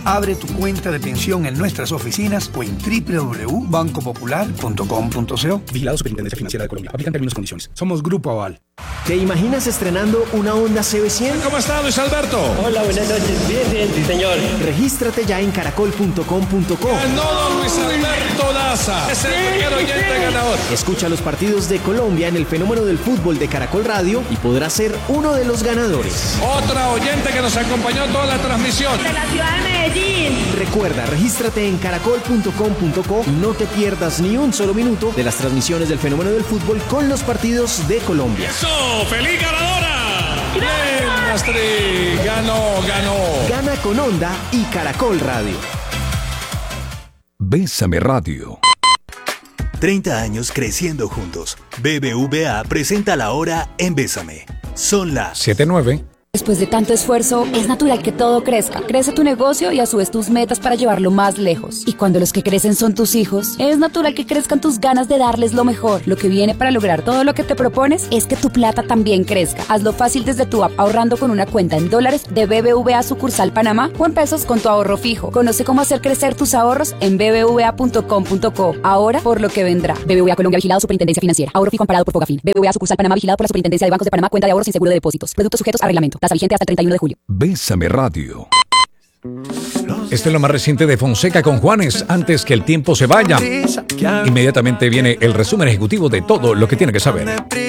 Abre tu cuenta de pensión en nuestras oficinas o en www.bancopopular.com.co. Vigilado Superintendencia Financiera de Colombia. Aplican términos y condiciones. Somos Grupo Aval. ¿Te imaginas estrenando una Honda CB100? ¿Cómo está, Luis Alberto? Hola, buenas noches. Bien, sí, señor. Regístrate ya en caracol.com.co. Ganó Luis Alberto Daza. Es el primer oyente ganador. Escucha los partidos de Colombia en el fenómeno del fútbol de Caracol Radio y podrás ser uno de los ganadores. Otra oyente que nos acompañó toda la transmisión. De la ciudad de Medellín. Recuerda, regístrate en caracol.com.co y no te pierdas ni un solo minuto de las transmisiones del fenómeno del fútbol con los partidos de Colombia. ¡Eso! ¡Feliz ganadora! ¡Bien, Astrid! Ganó. Gana con Honda y Caracol Radio. Bésame Radio. 30 años creciendo juntos. BBVA presenta la hora en Bésame. Son las 7:09. Después de tanto esfuerzo, es natural que todo crezca. Crece tu negocio y a su vez tus metas para llevarlo más lejos. Y cuando los que crecen son tus hijos, es natural que crezcan tus ganas de darles lo mejor. Lo que viene para lograr todo lo que te propones es que tu plata también crezca. Hazlo fácil desde tu app ahorrando con una cuenta en dólares de BBVA sucursal Panamá o en pesos con tu ahorro fijo. Conoce cómo hacer crecer tus ahorros en bbva.com.co. Ahora por lo que vendrá. BBVA Colombia, vigilado Superintendencia Financiera. Ahorro fijo amparado por Fogafín. BBVA sucursal Panamá, vigilado por la Superintendencia de Bancos de Panamá. Cuenta de ahorros sin seguro de depósitos. Productos sujetos a reglamento. Tasa vigente hasta el 31 de julio. Bésame Radio. Este es lo más reciente de Fonseca con Juanes. Antes que el tiempo se vaya, inmediatamente viene el resumen ejecutivo de todo lo que tiene que saber.